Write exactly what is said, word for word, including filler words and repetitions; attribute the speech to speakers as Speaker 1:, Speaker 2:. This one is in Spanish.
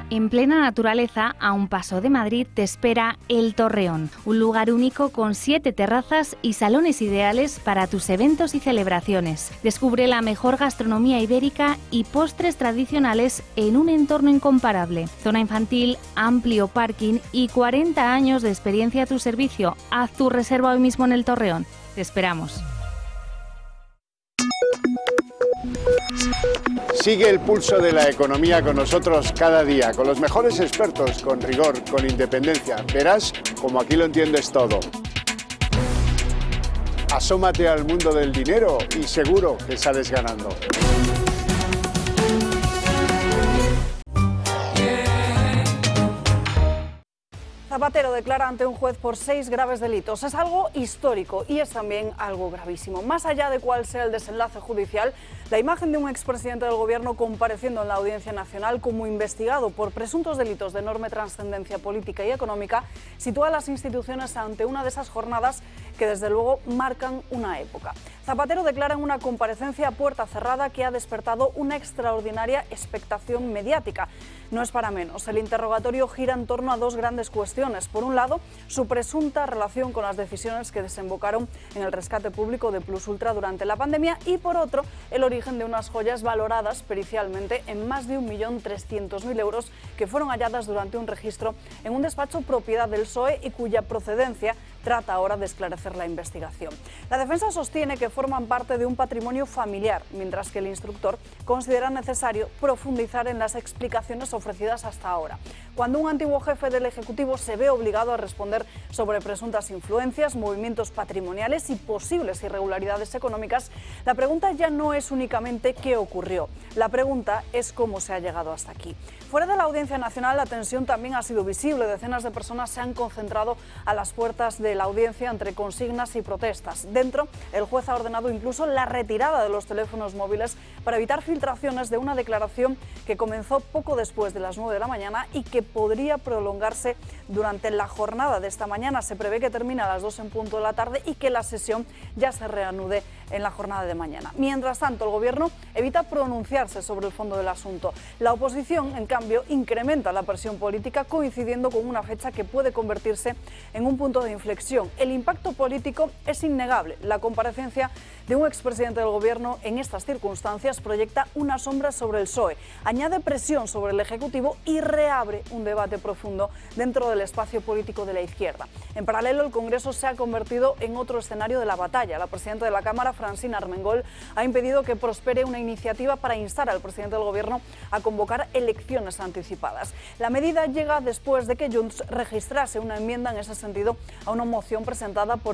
Speaker 1: En plena naturaleza, a un paso de Madrid, te espera El Torreón, un lugar único con siete terrazas y salones ideales para tus eventos y celebraciones. Descubre la mejor gastronomía ibérica y postres tradicionales en un entorno incomparable. Zona infantil, amplio parking y cuarenta años de experiencia a tu servicio. Haz tu reserva hoy mismo en El Torreón. Te esperamos.
Speaker 2: Sigue el pulso de la economía con nosotros cada día, con los mejores expertos, con rigor, con independencia. Verás como aquí lo entiendes todo. Asómate al mundo del dinero y seguro que sales ganando.
Speaker 3: Zapatero declara ante un juez por seis graves delitos. Es algo histórico y es también algo gravísimo. Más allá de cuál sea el desenlace judicial, la imagen de un expresidente del Gobierno compareciendo en la Audiencia Nacional como investigado por presuntos delitos de enorme trascendencia política y económica sitúa a las instituciones ante una de esas jornadas que desde luego marcan una época. Zapatero declara en una comparecencia a puerta cerrada que ha despertado una extraordinaria expectación mediática. No es para menos. El interrogatorio gira en torno a dos grandes cuestiones. Por un lado, su presunta relación con las decisiones que desembocaron en el rescate público de Plus Ultra durante la pandemia y por otro, el origen de unas joyas valoradas pericialmente en más de un millón trescientos mil euros que fueron halladas durante un registro en un despacho propiedad del P S O E y cuya procedencia trata ahora de esclarecer la investigación. La defensa sostiene que forman parte de un patrimonio familiar, mientras que el instructor considera necesario profundizar en las explicaciones ofrecidas hasta ahora. Cuando un antiguo jefe del Ejecutivo se ve obligado a responder sobre presuntas influencias, movimientos patrimoniales y posibles irregularidades económicas, la pregunta ya no es únicamente qué ocurrió, la pregunta es cómo se ha llegado hasta aquí. Fuera de la Audiencia Nacional, la tensión también ha sido visible. Decenas de personas se han concentrado a las puertas de la audiencia entre consignas y protestas. Dentro, el juez ha ordenado incluso la retirada de los teléfonos móviles para evitar filtraciones de una declaración que comenzó poco después de las nueve de la mañana y que podría prolongarse durante la jornada de esta mañana. Se prevé que termine a las dos en punto de la tarde y que la sesión ya se reanude en la jornada de mañana. Mientras tanto, el Gobierno evita pronunciarse sobre el fondo del asunto. La oposición, en cambio, incrementa la presión política coincidiendo con una fecha que puede convertirse en un punto de inflexión. El impacto político es innegable. La comparecencia de un expresidente del Gobierno en estas circunstancias proyecta una sombra sobre el P S O E, añade presión sobre el Ejecutivo y reabre un debate profundo dentro del espacio político de la izquierda. En paralelo, el Congreso se ha convertido en otro escenario de la batalla. La presidenta de la Cámara, Francina Armengol, ha impedido que prospere una iniciativa para instar al presidente del Gobierno a convocar elecciones anticipadas. La medida llega después de que Junts registrase una enmienda en ese sentido a una moción presentada por